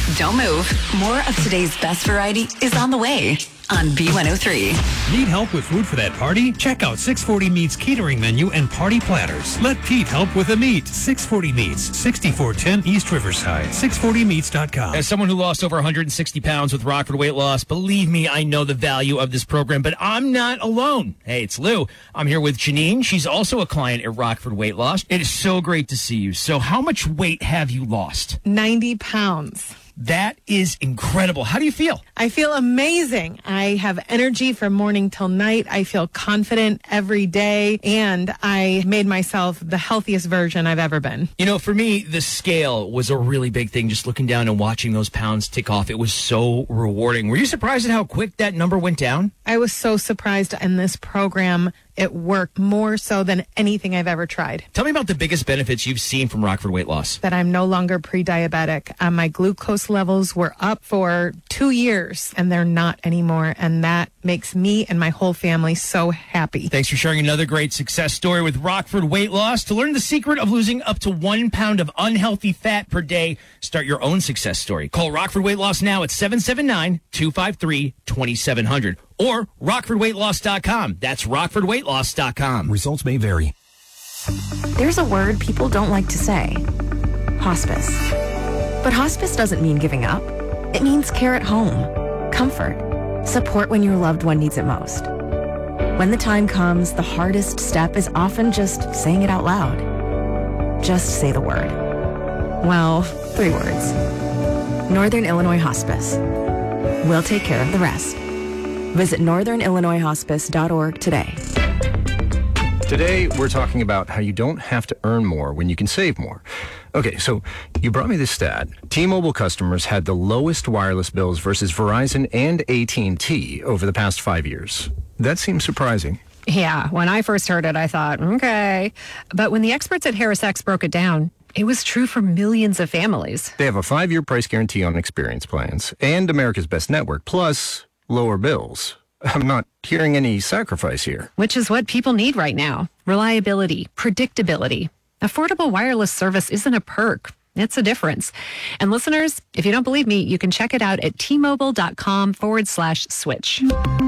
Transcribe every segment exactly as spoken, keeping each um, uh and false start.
Don't move. More of today's best variety is on the way on B one oh three. Need help with food for that party? Check out six forty Meats catering menu and party platters. Let Pete help with the meat. six forty Meats, sixty-four ten East Riverside. six forty meats dot com. As someone who lost over one hundred sixty pounds with Rockford Weight Loss, believe me, I know the value of this program, but I'm not alone. Hey, it's Lou. I'm here with Janine. She's also a client at Rockford Weight Loss. It is so great to see you. So how much weight have you lost? ninety pounds. That is incredible. How do you feel? I feel amazing. I have energy from morning till night. I feel confident every day, and I made myself the healthiest version I've ever been. You know, for me, the scale was a really big thing, just looking down and watching those pounds tick off. It was so rewarding. Were you surprised at how quick that number went down? I was so surprised in this program. It worked more so than anything I've ever tried. Tell me about the biggest benefits you've seen from Rockford Weight Loss. That I'm no longer pre-diabetic. Um, my glucose levels were up for two years, and they're not anymore. And that makes me and my whole family so happy. Thanks for sharing another great success story with Rockford Weight Loss. To learn the secret of losing up to one pound of unhealthy fat per day, start your own success story. Call Rockford Weight Loss now at seven seven nine, two five three, two seven zero zero or rockford weight loss dot com. That's rockford weight loss dot com. Results may vary. There's a word people don't like to say. Hospice. But hospice doesn't mean giving up. It means care at home, comfort, support when your loved one needs it most. When the time comes, the hardest step is often just saying it out loud. Just say the word. Well, three words. Northern Illinois Hospice. We'll take care of the rest. Visit northern illinois hospice dot org today. Today, we're talking about how you don't have to earn more when you can save more. Okay, so you brought me this stat. T-Mobile customers had the lowest wireless bills versus Verizon and A T and T over the past five years. That seems surprising. Yeah, when I first heard it, I thought, okay. But when the experts at HarrisX broke it down, it was true for millions of families. They have a five-year price guarantee on experience plans and America's Best Network, plus lower bills. I'm not hearing any sacrifice here. Which is what people need right now. Reliability, predictability. Affordable wireless service isn't a perk. It's a difference. And listeners, if you don't believe me, you can check it out at tmobile.com forward slash switch.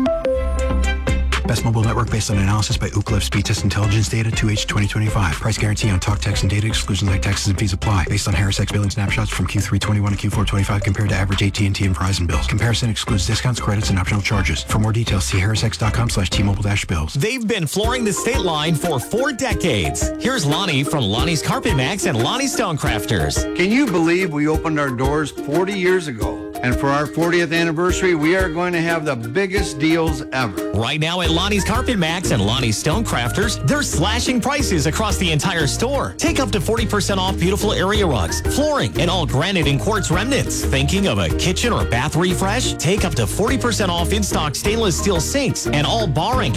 Best mobile network based on analysis by Ookla Speed Test Intelligence Data two H twenty twenty-five. Price guarantee on talk, text, and data. Exclusions like taxes and fees apply. Based on HarrisX billing snapshots from Q three twenty-one to Q four twenty-five compared to average A T and T and Verizon bills. Comparison excludes discounts, credits, and optional charges. For more details, see harrisx.com slash T-Mobile dash bills. They've been flooring the state line for four decades. Here's Lonnie from Lonnie's Carpet Max and Lonnie Stonecrafters. Can you believe we opened our doors forty years ago? And for our fortieth anniversary, we are going to have the biggest deals ever. Right now at Lonnie's Carpet Max and Lonnie's Stonecrafters, they're slashing prices across the entire store. Take up to forty percent off beautiful area rugs, flooring, and all granite and quartz remnants. Thinking of a kitchen or bath refresh? Take up to forty percent off in-stock stainless steel sinks and all bar and